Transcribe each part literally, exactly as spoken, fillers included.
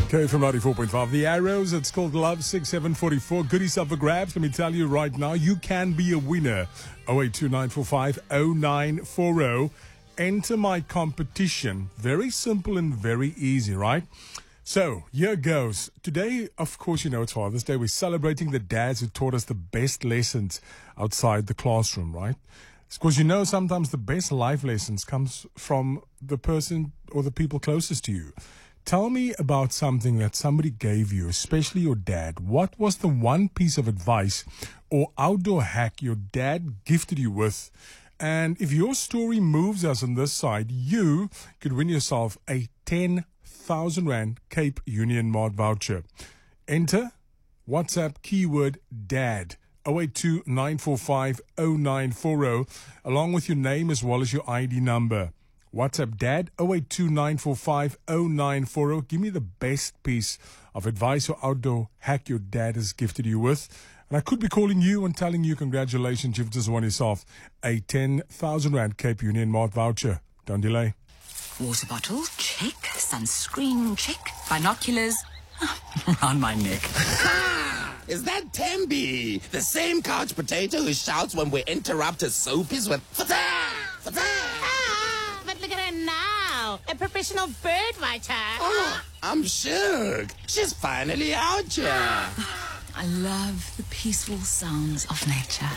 Okay, from ninety-four point five. The Arrows, it's called Love six seven four four. Goodies up for grabs. Let me tell you right now, you can be a winner. oh eight two nine four five oh nine four oh. Enter my competition. Very simple and very easy, right? So, here goes. Today, of course, you know it's Father's Day. We're celebrating the dads who taught us the best lessons outside the classroom, right? Because you know sometimes the best life lessons comes from the person or the people closest to you. Tell me about something that somebody gave you, especially your dad. What was the one piece of advice or outdoor hack your dad gifted you with? And if your story moves us on this side, you could win yourself a ten thousand Rand Cape Union Mart voucher. Enter WhatsApp keyword DAD. oh eight two nine four five oh nine four oh, along with your name as well as your I D number. WhatsApp Dad oh eight two nine four five oh nine four oh. Give me the best piece of advice or outdoor hack your dad has gifted you with. And I could be calling you and telling you congratulations, you've just won yourself a ten thousand Rand Cape Union Mart voucher. Don't delay. Water bottle, check. Sunscreen, check. Binoculars, around my neck. Is that Tembi? The same couch potato who shouts when we interrupt his soapies with Fata! Fata! Ah, but look at her now. A professional bird writer. Oh, I'm shook. She's finally out here. I love the peaceful sounds of nature.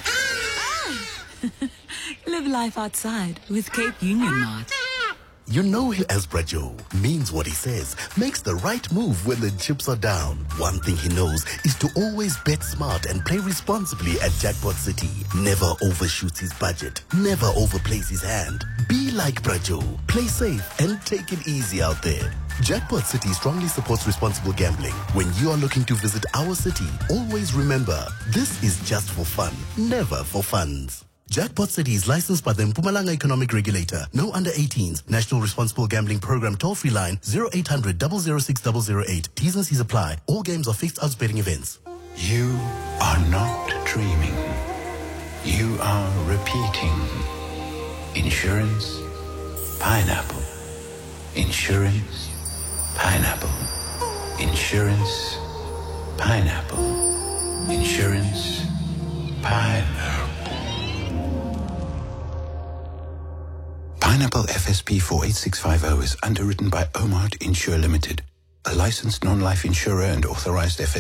Live life outside with Cape Union Mart. You know him as Brajo, means what he says, makes the right move when the chips are down. One thing he knows is to always bet smart and play responsibly at Jackpot City. Never overshoots his budget, never overplays his hand. Be like Brajo, play safe and take it easy out there. Jackpot City strongly supports responsible gambling. When you are looking to visit our city, always remember, this is just for fun, never for funds. Jackpot City is licensed by the Mpumalanga Economic Regulator. No under eighteens. National Responsible Gambling Program toll-free line zero eight hundred, double oh six, double oh eight. T's and C's apply. All games are fixed odds betting events. You are not dreaming. You are repeating. Insurance, pineapple. Insurance, pineapple. Insurance, pineapple. Insurance, pineapple. Pineapple F S P four eight six five zero is underwritten by Omart Insure Limited, a licensed non-life insurer and authorized F S